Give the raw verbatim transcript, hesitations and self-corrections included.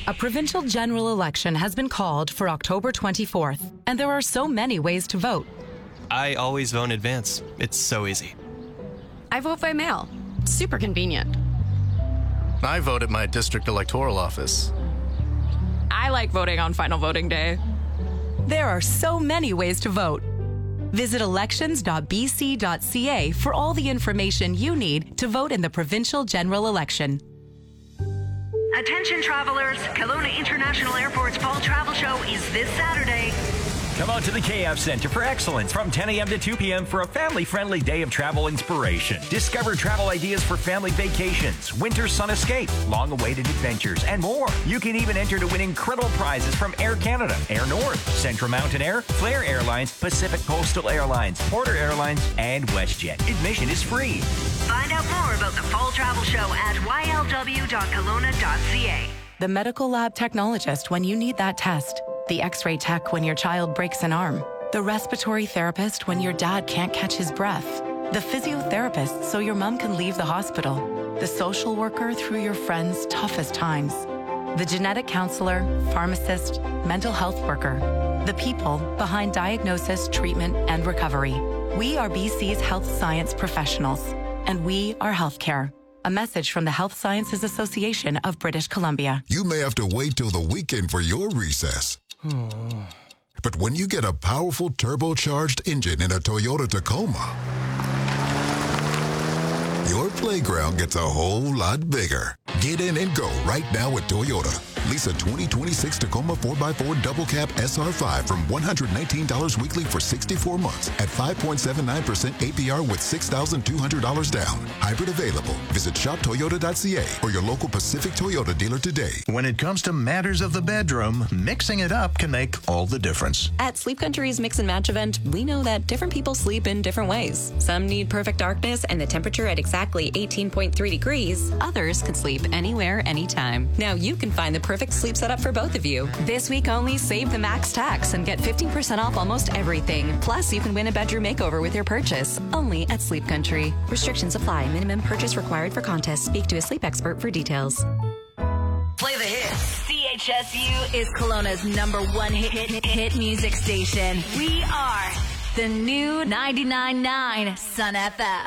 A provincial general election has been called for October twenty-fourth, and there are so many ways to vote. I always vote in advance. It's so easy. I vote by mail. Super convenient. I vote at my district electoral office. I like voting on final voting day. There are so many ways to vote. Visit elections dot b c dot c a for all the information you need to vote in the provincial general election. Attention travelers, Kelowna International Airport's Fall Travel Show is this Saturday. Come on to the K F Center for excellence from ten a.m. to two p.m. for a family-friendly day of travel inspiration. Discover travel ideas for family vacations, winter sun escape, long-awaited adventures, and more. You can even enter to win incredible prizes from Air Canada, Air North, Central Mountain Air, Flair Airlines, Pacific Coastal Airlines, Porter Airlines, and WestJet. Admission is free. Find out more about the Fall Travel Show at y l w dot kelowna dot c a. The medical lab technologist when you need that test. The x-ray tech when your child breaks an arm. The respiratory therapist when your dad can't catch his breath. The physiotherapist so your mom can leave the hospital. The social worker through your friend's toughest times. The genetic counselor, pharmacist, mental health worker. The people behind diagnosis, treatment, and recovery. We are B C's health science professionals, and we are healthcare. A message from the Health Sciences Association of British Columbia. You may have to wait till the weekend for your recess. But when you get a powerful turbocharged engine in a Toyota Tacoma, your playground gets a whole lot bigger. Get in and go right now at Toyota. Lease a twenty twenty-six Tacoma four by four Double Cab S R five from one hundred nineteen dollars weekly for sixty-four months at five point seven nine percent A P R with six thousand two hundred dollars down. Hybrid available. Visit shop toyota dot c a or your local Pacific Toyota dealer today. When it comes to matters of the bedroom, mixing it up can make all the difference. At Sleep Country's Mix and Match event, we know that different people sleep in different ways. Some need perfect darkness and the temperature at exactly eighteen point three degrees. Others can sleep anywhere, anytime. Now you can find the perfect sleep setup for both of you. This week only, save the max tax and get fifteen percent off almost everything. Plus, you can win a bedroom makeover with your purchase. Only at Sleep Country. Restrictions apply. Minimum purchase required for contest. Speak to a sleep expert for details. Play the hits. C H S U is Kelowna's number one hit, hit, hit music station. We are the new ninety-nine point nine Sun F M.